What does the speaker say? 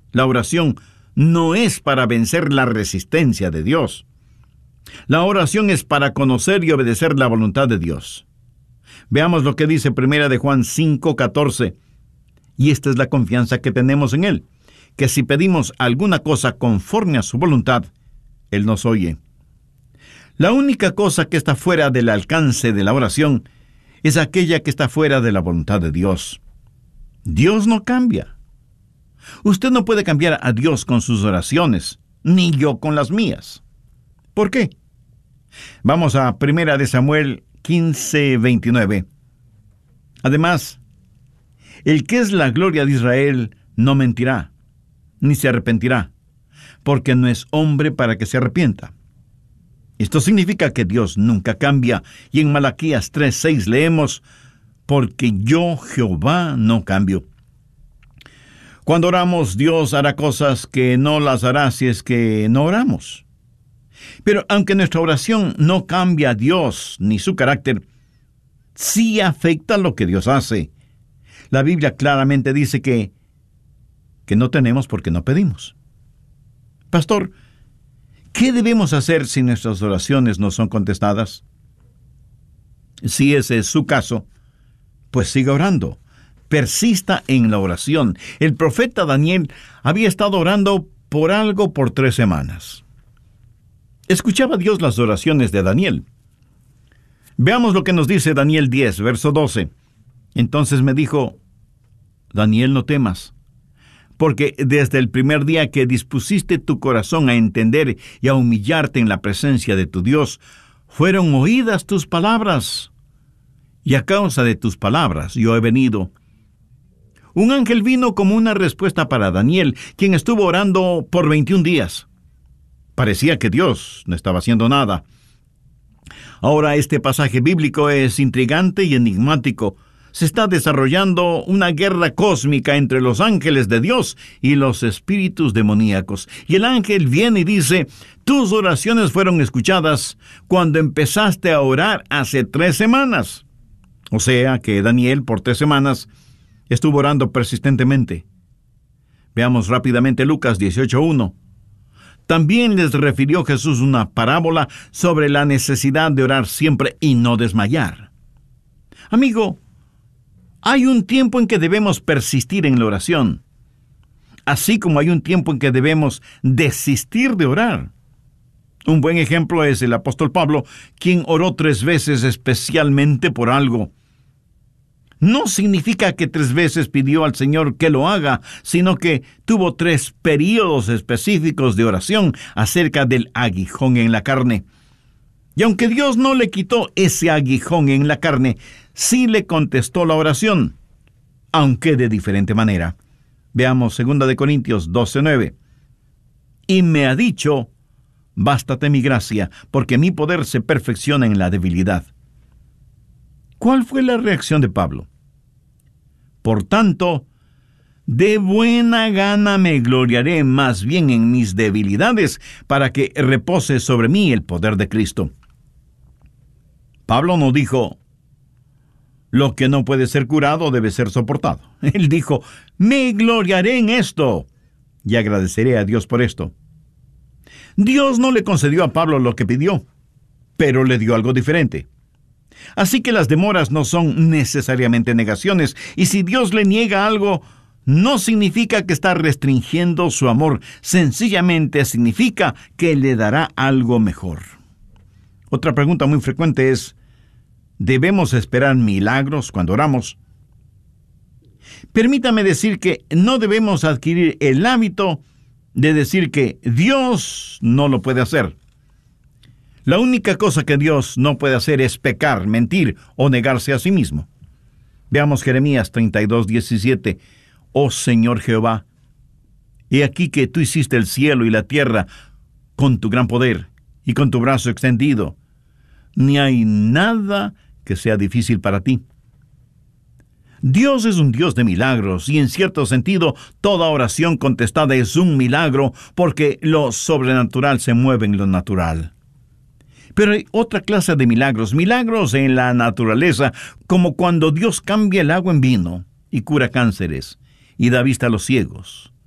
La oración no es para vencer la resistencia de Dios. La oración es para conocer y obedecer la voluntad de Dios. Veamos lo que dice 1 de Juan 5:14. Y esta es la confianza que tenemos en Él, que si pedimos alguna cosa conforme a su voluntad, Él nos oye. La única cosa que está fuera del alcance de la oración es aquella que está fuera de la voluntad de Dios. Dios no cambia. Usted no puede cambiar a Dios con sus oraciones, ni yo con las mías. ¿Por qué? Vamos a 1 de Samuel 15:29. Además, el que es la gloria de Israel no mentirá, ni se arrepentirá, porque no es hombre para que se arrepienta. Esto significa que Dios nunca cambia, y en Malaquías 3:6 leemos, porque yo, Jehová, no cambio. Cuando oramos, Dios hará cosas que no las hará si es que no oramos. Pero aunque nuestra oración no cambia a Dios ni su carácter, sí afecta lo que Dios hace. La Biblia claramente dice que no tenemos porque no pedimos. Pastor, ¿qué debemos hacer si nuestras oraciones no son contestadas? Si ese es su caso, pues siga orando. Persista en la oración. El profeta Daniel había estado orando por algo por 3 semanas. Escuchaba Dios las oraciones de Daniel. Veamos lo que nos dice Daniel 10, verso 12. Entonces me dijo, Daniel, no temas, porque desde el primer día que dispusiste tu corazón a entender y a humillarte en la presencia de tu Dios, fueron oídas tus palabras, y a causa de tus palabras yo he venido. Un ángel vino como una respuesta para Daniel, quien estuvo orando por 21 días. Parecía que Dios no estaba haciendo nada. Ahora este pasaje bíblico es intrigante y enigmático. Se está desarrollando una guerra cósmica entre los ángeles de Dios y los espíritus demoníacos. Y el ángel viene y dice, tus oraciones fueron escuchadas cuando empezaste a orar hace 3 semanas. O sea que Daniel por 3 semanas estuvo orando persistentemente. Veamos rápidamente Lucas 18:1. También les refirió Jesús una parábola sobre la necesidad de orar siempre y no desmayar. Amigo, hay un tiempo en que debemos persistir en la oración, así como hay un tiempo en que debemos desistir de orar. Un buen ejemplo es el apóstol Pablo, quien oró 3 veces especialmente por algo. No significa que 3 veces pidió al Señor que lo haga, sino que tuvo 3 períodos específicos de oración acerca del aguijón en la carne. Y aunque Dios no le quitó ese aguijón en la carne, sí le contestó la oración, aunque de diferente manera. Veamos 2 de Corintios 12:9. Y me ha dicho, bástate mi gracia, porque mi poder se perfecciona en la debilidad. ¿Cuál fue la reacción de Pablo? Por tanto, de buena gana me gloriaré más bien en mis debilidades, para que repose sobre mí el poder de Cristo. Pablo no dijo, lo que no puede ser curado debe ser soportado. Él dijo, me gloriaré en esto, y agradeceré a Dios por esto. Dios no le concedió a Pablo lo que pidió, pero le dio algo diferente. Así que las demoras no son necesariamente negaciones, y si Dios le niega algo, no significa que está restringiendo su amor, sencillamente significa que le dará algo mejor. Otra pregunta muy frecuente es, ¿debemos esperar milagros cuando oramos? Permítame decir que no debemos adquirir el hábito de decir que Dios no lo puede hacer. La única cosa que Dios no puede hacer es pecar, mentir o negarse a sí mismo. Veamos Jeremías 32:17. Oh Señor Jehová, he aquí que tú hiciste el cielo y la tierra con tu gran poder y con tu brazo extendido. Ni hay nada que sea difícil para ti. Dios es un Dios de milagros, y en cierto sentido, toda oración contestada es un milagro, porque lo sobrenatural se mueve en lo natural. Pero hay otra clase de milagros en la naturaleza, como cuando Dios cambia el agua en vino y cura cánceres y da vista a los ciegos.